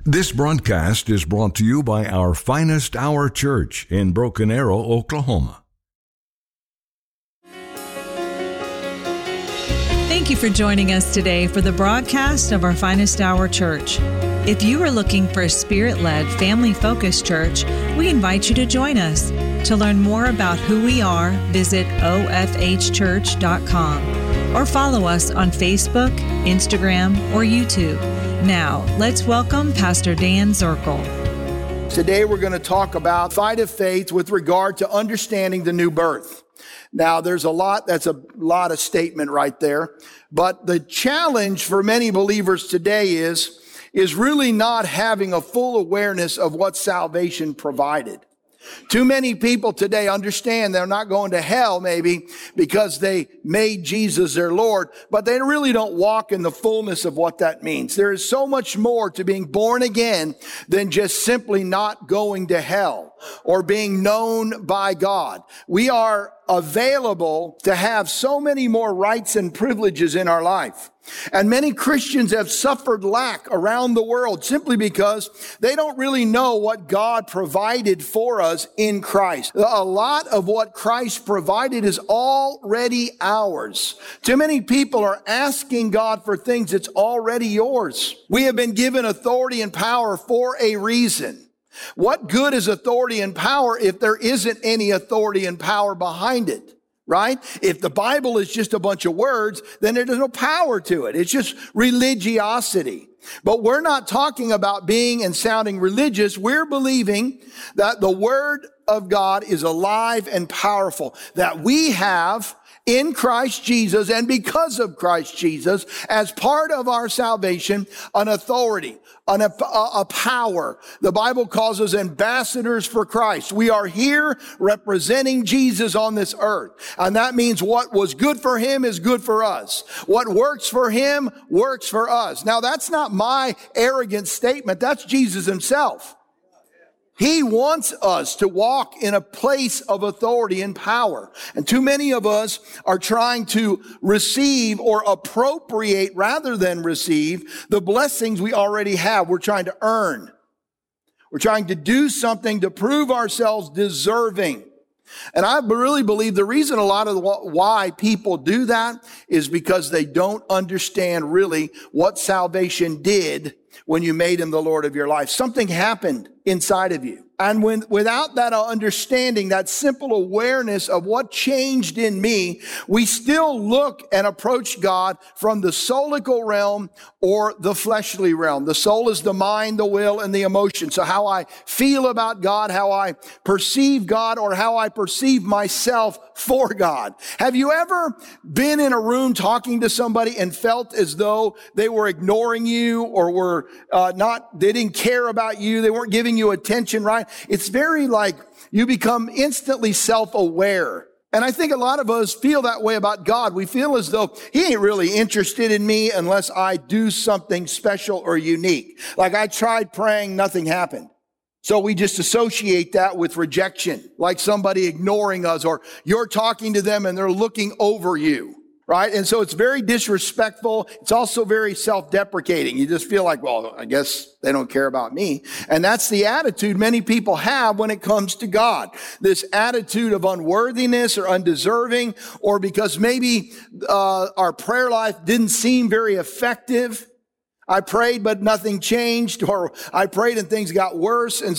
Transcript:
This broadcast is brought to you by our Finest Hour Church in Broken Arrow, Oklahoma. Thank you for joining us today for the broadcast of our Finest Hour Church. If you are looking for a Spirit-led, family-focused church, we invite you to join us. To learn more about who we are, visit ofhchurch.com or follow us on Facebook, Instagram, or YouTube. Now, let's welcome Pastor Dan Zirkle. Today we're going to talk about fight of faith with regard to understanding the new birth. Now, that's a lot of statement right there. But the challenge for many believers today is really not having a full awareness of what salvation provided. Too many people today understand they're not going to hell maybe because they made Jesus their Lord, but they really don't walk in the fullness of what that means. There is so much more to being born again than just simply not going to hell or being known by God. We are available to have so many more rights and privileges in our life. And many Christians have suffered lack around the world simply because they don't really know what God provided for us in Christ. A lot of what Christ provided is already ours. Too many people are asking God for things that's already yours. We have been given authority and power for a reason. What good is authority and power if there isn't any authority and power behind it? Right? If the Bible is just a bunch of words, then there's no power to it. It's just religiosity. But we're not talking about being and sounding religious. We're believing that the Word of God is alive and powerful, that we have in Christ Jesus and because of Christ Jesus, as part of our salvation, an authority, a power. The Bible calls us ambassadors for Christ. We are here representing Jesus on this earth. And that means what was good for him is good for us. What works for him works for us. Now, that's not my arrogant statement. That's Jesus himself. He wants us to walk in a place of authority and power. And too many of us are trying to receive or appropriate rather than receive the blessings we already have. We're trying to earn. We're trying to do something to prove ourselves deserving. And I really believe the reason a lot of why people do that is because they don't understand really what salvation did when you made him the Lord of your life. Something happened inside of you. And without that understanding, that simple awareness of what changed in me, we still look and approach God from the soulical realm or the fleshly realm. The soul is the mind, the will, and the emotion. So how I feel about God, how I perceive God, or how I perceive myself for God. Have you ever been in a room talking to somebody and felt as though they were ignoring you or were they didn't care about you, they weren't giving you attention, right? It's very like you become instantly self-aware. And I think a lot of us feel that way about God. We feel as though he ain't really interested in me unless I do something special or unique. Like I tried praying, nothing happened. So we just associate that with rejection, like somebody ignoring us, or you're talking to them and they're looking over you. Right? And so it's very disrespectful. It's also very self-deprecating. You just feel like, well, I guess they don't care about me. And that's the attitude many people have when it comes to God. This attitude of unworthiness or undeserving, or because maybe our prayer life didn't seem very effective. I prayed, but nothing changed, or I prayed and things got worse. And